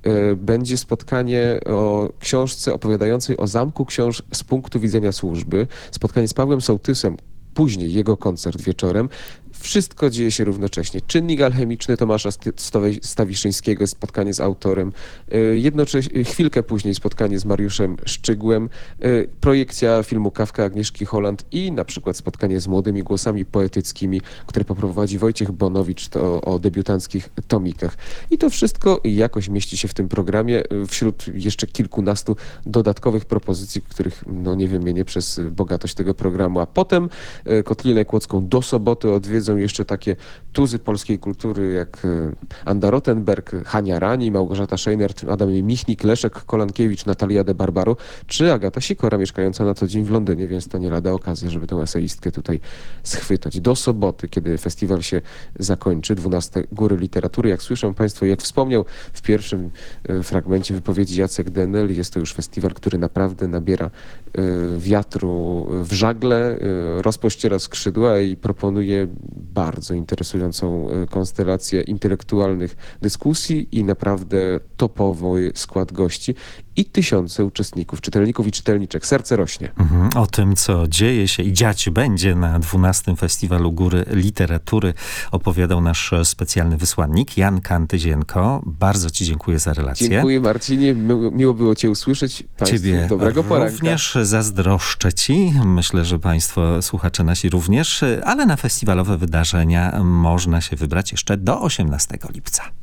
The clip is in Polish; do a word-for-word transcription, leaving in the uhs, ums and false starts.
e, będzie spotkanie o książce opowiadającej o Zamku Książ z punktu widzenia służby. Spotkanie z Pawłem Sołtysem, później jego koncert wieczorem. Wszystko dzieje się równocześnie. Czynnik alchemiczny Tomasza Stowej- Stawiszyńskiego, spotkanie z autorem. E, Jednocześnie, chwilkę później spotkanie z Mariuszem Szczygłem, e, projekcja filmu Kafka Agnieszki Holland i na przykład spotkanie z młodymi głosami poetyckimi, które poprowadzi Wojciech Bonowicz, to o debiutanckich tomikach. I to wszystko jakoś mieści się w tym programie, e, wśród jeszcze kilkunastu dodatkowych propozycji, których no nie wymienię przez bogatość tego programu. A potem e, Kotlinę Kłodzką do soboty odwiedzą jeszcze takie tuzy polskiej kultury jak e, Anda Rottenberg, Hania Rani, Małgorzata Szejnert, Adam Michnik, Leszek Kolankiewicz, Natalia de Barbaro czy Agata Sikora, mieszkająca na co dzień w Londynie, więc to nie lada okazja, żeby tę eseistkę tutaj schwytać. Do soboty, kiedy festiwal się zakończy, dwunaste Góry Literatury, jak słyszą Państwo, jak wspomniał w pierwszym e, fragmencie wypowiedzi Jacek Denel, jest to już festiwal, który naprawdę nabiera e, wiatru w żagle, e, rozpościera skrzydła i proponuje bardzo interesującą e, konstelację intelektualnych dyskusji i naprawdę topowy skład gości i tysiące uczestników, czytelników i czytelniczek. Serce rośnie. Mhm. O tym, co dzieje się i dziać będzie na dwunastym Festiwalu Góry Literatury, opowiadał nasz specjalny wysłannik Jan Kantyzienko. Bardzo ci dziękuję za relację. Dziękuję, Marcinie. Mi- Miło było cię usłyszeć. Państwu Ciebie dobrego poranka. również zazdroszczę ci. Myślę, że państwo, słuchacze nasi również, ale na festiwalowe wydarzenia można się wybrać jeszcze do osiemnastego lipca.